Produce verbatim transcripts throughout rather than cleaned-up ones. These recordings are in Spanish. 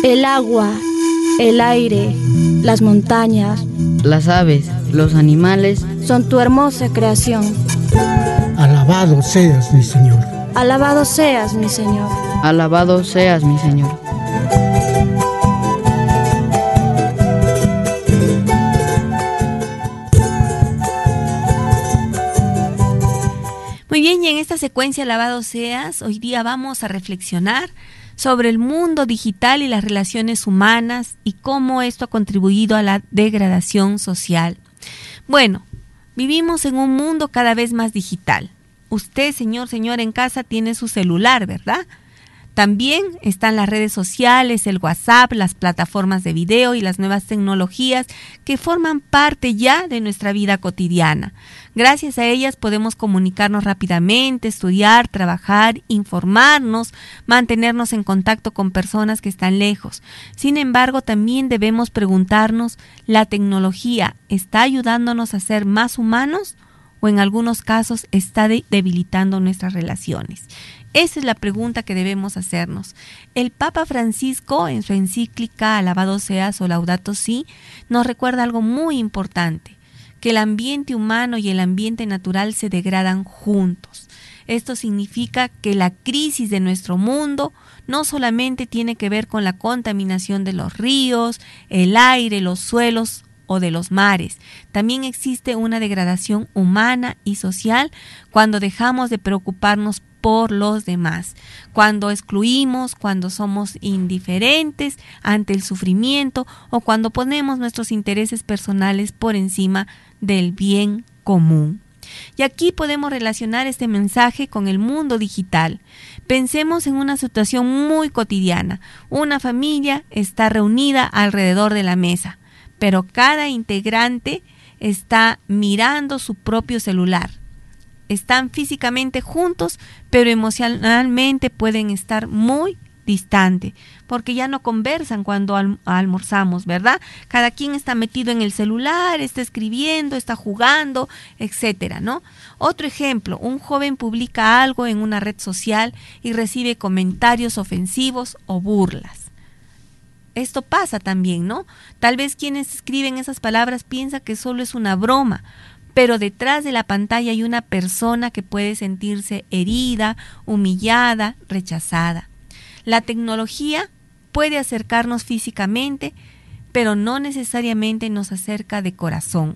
El agua, el aire, las montañas, las aves, los animales son tu hermosa creación. Alabado seas, mi Señor. Alabado seas, mi Señor. Alabado seas, mi Señor. Muy bien, y en esta secuencia Alabado seas, hoy día vamos a reflexionar sobre el mundo digital y las relaciones humanas y cómo esto ha contribuido a la degradación social. Bueno, vivimos en un mundo cada vez más digital. Usted, señor, señora en casa, tiene su celular, ¿verdad? También están las redes sociales, el WhatsApp, las plataformas de video y las nuevas tecnologías que forman parte ya de nuestra vida cotidiana. Gracias a ellas podemos comunicarnos rápidamente, estudiar, trabajar, informarnos, mantenernos en contacto con personas que están lejos. Sin embargo, también debemos preguntarnos, ¿la tecnología está ayudándonos a ser más humanos o en algunos casos está de- debilitando nuestras relaciones? Esa es la pregunta que debemos hacernos. El Papa Francisco, en su encíclica Alabado seas o Laudato Si, nos recuerda algo muy importante, que el ambiente humano y el ambiente natural se degradan juntos. Esto significa que la crisis de nuestro mundo no solamente tiene que ver con la contaminación de los ríos, el aire, los suelos o de los mares. También existe una degradación humana y social cuando dejamos de preocuparnos por los demás, cuando excluimos, cuando somos indiferentes ante el sufrimiento o cuando ponemos nuestros intereses personales por encima del bien común. Y aquí podemos relacionar este mensaje con el mundo digital. Pensemos en una situación muy cotidiana. Una familia está reunida alrededor de la mesa, pero cada integrante está mirando su propio celular. Están físicamente juntos, pero emocionalmente pueden estar muy distantes, porque ya no conversan cuando al- almorzamos, ¿verdad? Cada quien está metido en el celular, está escribiendo, está jugando, etcétera, ¿no? Otro ejemplo, un joven publica algo en una red social y recibe comentarios ofensivos o burlas. Esto pasa también, ¿no? Tal vez quienes escriben esas palabras piensan que solo es una broma, pero detrás de la pantalla hay una persona que puede sentirse herida, humillada, rechazada. La tecnología puede acercarnos físicamente, pero no necesariamente nos acerca de corazón.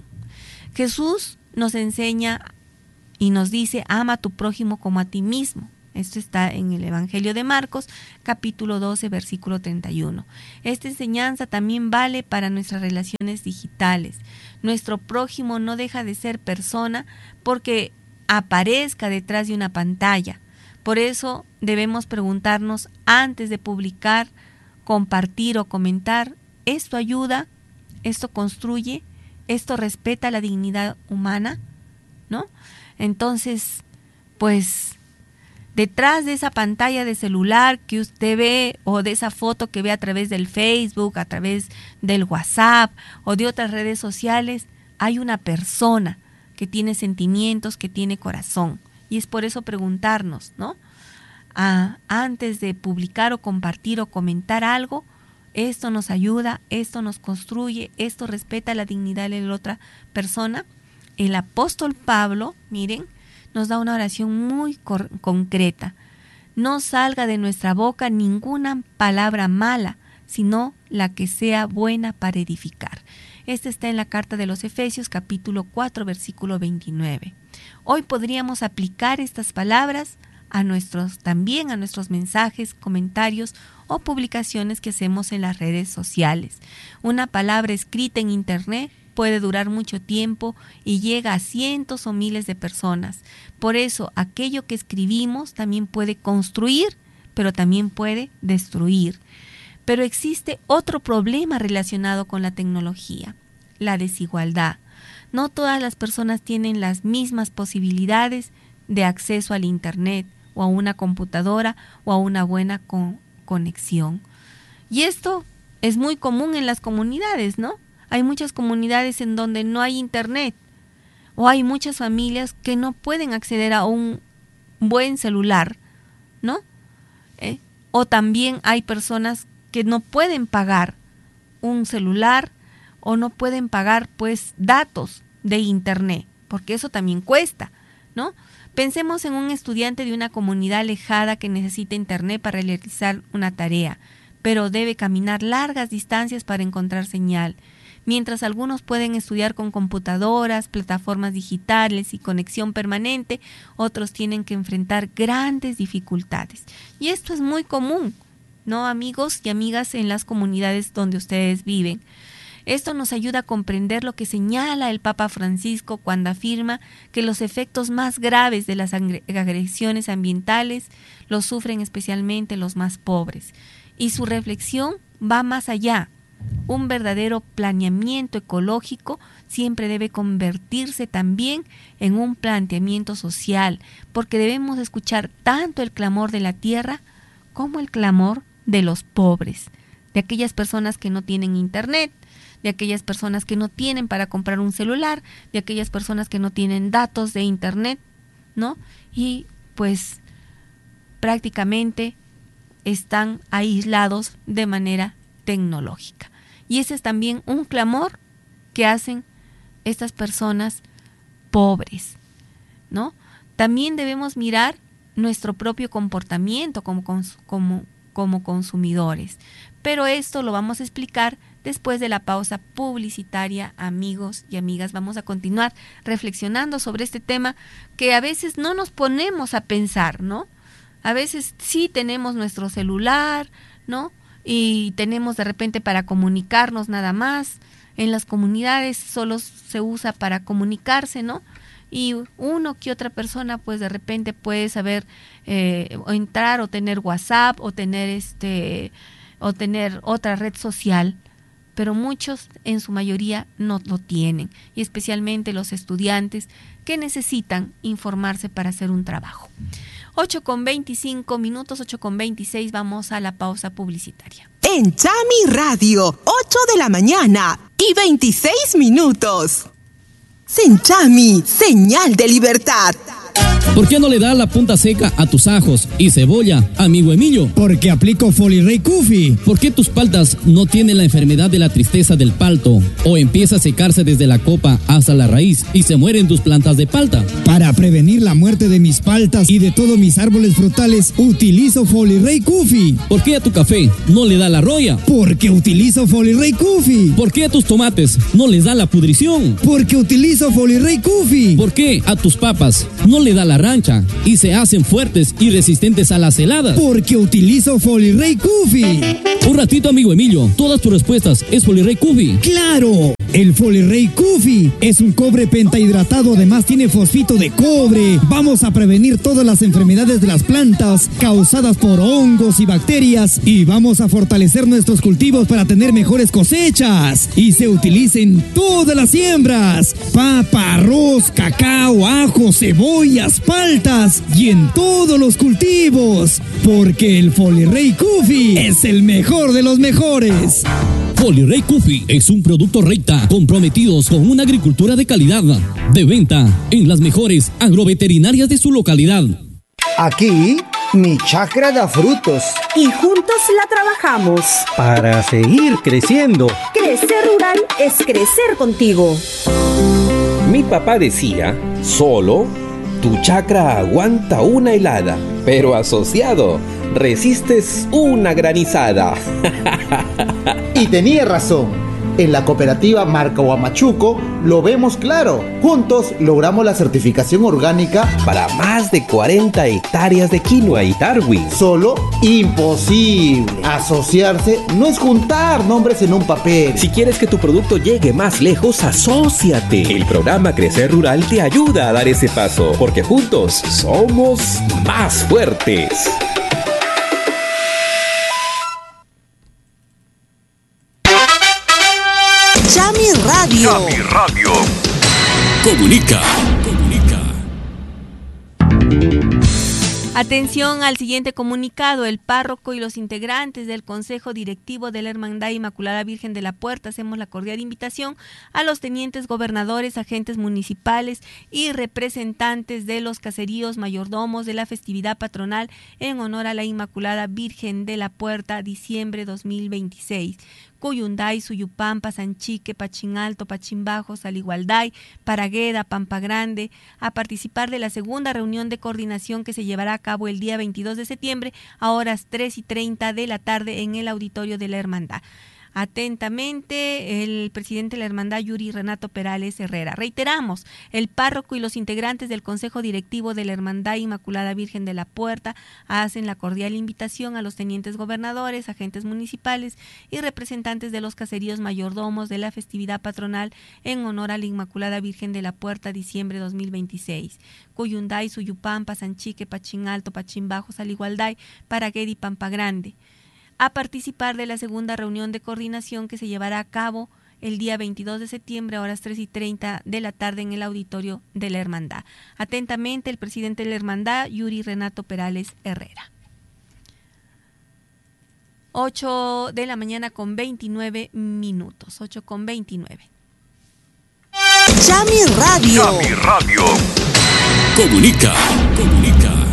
Jesús nos enseña y nos dice, ama a tu prójimo como a ti mismo. Esto está en el Evangelio de Marcos, capítulo doce, versículo treinta y uno. Esta enseñanza también vale para nuestras relaciones digitales. Nuestro prójimo no deja de ser persona porque aparezca detrás de una pantalla. Por eso debemos preguntarnos antes de publicar, compartir o comentar, ¿esto ayuda? ¿Esto construye? ¿Esto respeta la dignidad humana? ¿No? Entonces, pues detrás de esa pantalla de celular que usted ve o de esa foto que ve a través del Facebook, a través del WhatsApp o de otras redes sociales, hay una persona que tiene sentimientos, que tiene corazón. Y es por eso preguntarnos, ¿no? Ah, antes de publicar o compartir o comentar algo, esto nos ayuda, esto nos construye, esto respeta la dignidad de la otra persona. El apóstol Pablo, miren, nos da una oración muy cor- concreta. No salga de nuestra boca ninguna palabra mala, sino la que sea buena para edificar. Esta está en la carta de los Efesios, capítulo cuatro, versículo veintinueve. Hoy podríamos aplicar estas palabras a nuestros, también a nuestros mensajes, comentarios o publicaciones que hacemos en las redes sociales. Una palabra escrita en internet puede durar mucho tiempo y llega a cientos o miles de personas. Por eso, aquello que escribimos también puede construir, pero también puede destruir. Pero existe otro problema relacionado con la tecnología, la desigualdad. No todas las personas tienen las mismas posibilidades de acceso al Internet o a una computadora o a una buena con- conexión. Y esto es muy común en las comunidades, ¿no? Hay muchas comunidades en donde no hay internet o hay muchas familias que no pueden acceder a un buen celular, ¿no? ¿Eh? O también hay personas que no pueden pagar un celular o no pueden pagar pues datos de internet, porque eso también cuesta, ¿no? Pensemos en un estudiante de una comunidad alejada que necesita internet para realizar una tarea, pero debe caminar largas distancias para encontrar señal. Mientras algunos pueden estudiar con computadoras, plataformas digitales y conexión permanente, otros tienen que enfrentar grandes dificultades. Y esto es muy común, ¿no, amigos y amigas, en las comunidades donde ustedes viven? Esto nos ayuda a comprender lo que señala el Papa Francisco cuando afirma que los efectos más graves de las agresiones ambientales los sufren especialmente los más pobres. Y su reflexión va más allá. Un verdadero planeamiento ecológico siempre debe convertirse también en un planteamiento social, porque debemos escuchar tanto el clamor de la tierra como el clamor de los pobres, de aquellas personas que no tienen internet, de aquellas personas que no tienen para comprar un celular, de aquellas personas que no tienen datos de internet, ¿no? Y pues prácticamente están aislados de manera tecnológica. Y ese es también un clamor que hacen estas personas pobres, ¿no? También debemos mirar nuestro propio comportamiento como, como, como consumidores. Pero esto lo vamos a explicar después de la pausa publicitaria, amigos y amigas. Vamos a continuar reflexionando sobre este tema que a veces no nos ponemos a pensar, ¿no? A veces sí tenemos nuestro celular, ¿no? Y tenemos de repente para comunicarnos nada más. En las comunidades solo se usa para comunicarse, ¿no? Y uno que otra persona pues de repente puede saber eh, o entrar o tener WhatsApp o tener este o tener otra red social, pero muchos en su mayoría no lo tienen, y especialmente los estudiantes que necesitan informarse para hacer un trabajo. ocho con veinticinco minutos, ocho con veintiséis, vamos a la pausa publicitaria. En Chami Radio, ocho de la mañana y veintiséis minutos. Senchami, señal de libertad. ¿Por qué no le das la punta seca a tus ajos y cebolla, amigo Emilio? Porque aplico Folirey Kufi. ¿Por qué tus paltas no tienen la enfermedad de la tristeza del palto? ¿O empieza a secarse desde la copa hasta la raíz y se mueren tus plantas de palta? Para prevenir la muerte de mis paltas y de todos mis árboles frutales, utilizo Folirey Kufi. ¿Por qué a tu café no le da la roya? Porque utilizo Folirey Kufi. ¿Por qué a tus tomates no les da la pudrición? Porque utilizo Folirey Kufi. ¿Por qué a tus papas no le da la rancha y se hacen fuertes y resistentes a las heladas? Porque utilizo Folirey Kufi. Un ratito, amigo Emilio, todas tus respuestas es Folirey Kufi. ¡Claro! El Folirey Kufi es un cobre pentahidratado, además tiene fosfito de cobre. Vamos a prevenir todas las enfermedades de las plantas causadas por hongos y bacterias, y vamos a fortalecer nuestros cultivos para tener mejores cosechas. Y se utiliza en todas las siembras: papa, arroz, cacao, ajo, cebollas, paltas y en todos los cultivos, porque el Folirey Kufi es el mejor de los mejores. Folirey Kufi es un producto Recta, comprometidos con una agricultura de calidad, de venta en las mejores agroveterinarias de su localidad. Aquí, mi chacra da frutos. Y juntos la trabajamos. Para seguir creciendo. Crecer rural es crecer contigo. Mi papá decía, solo tu chacra aguanta una helada, pero asociado, resistes una granizada. Y tenía razón. En la cooperativa Marca Huamachuco lo vemos claro. Juntos logramos la certificación orgánica para más de cuarenta hectáreas de quinoa y Darwin. Solo imposible. Asociarse no es juntar nombres en un papel. Si quieres que tu producto llegue más lejos, asóciate. El programa Crecer Rural te ayuda a dar ese paso, porque juntos somos más fuertes. Chami Radio. Chami Radio. Comunica. Comunica. Atención al siguiente comunicado. El párroco y los integrantes del Consejo Directivo de la Hermandad Inmaculada Virgen de la Puerta hacemos la cordial invitación a los tenientes gobernadores, agentes municipales y representantes de los caseríos mayordomos de la festividad patronal en honor a la Inmaculada Virgen de la Puerta, diciembre dos mil veintiséis. Cuyunday, Suyupampa, Sanchique, Pachinalto, Pachimbajo, Saligualday, Paragueda, Pampa Grande, a participar de la segunda reunión de coordinación que se llevará a cabo el día veintidós de septiembre a horas tres y treinta de la tarde en el auditorio de la Hermandad. Atentamente, el presidente de la Hermandad, Yuri Renato Perales Herrera. Reiteramos, el párroco y los integrantes del Consejo Directivo de la Hermandad Inmaculada Virgen de la Puerta hacen la cordial invitación a los tenientes gobernadores, agentes municipales y representantes de los caseríos mayordomos de la festividad patronal en honor a la Inmaculada Virgen de la Puerta, diciembre dos mil veintiséis. Cuyunday, Suyupampa, Sanchique, Pachinalto, Pachimbajo, Saligualday, Paragueda y Pampa Grande, a participar de la segunda reunión de coordinación que se llevará a cabo el día veintidós de septiembre a horas tres y treinta de la tarde en el auditorio de la Hermandad. Atentamente, el presidente de la Hermandad, Yuri Renato Perales Herrera. ocho de la mañana con veintinueve minutos. ocho con veintinueve. Chami Radio. Chami Radio. Comunica, comunica.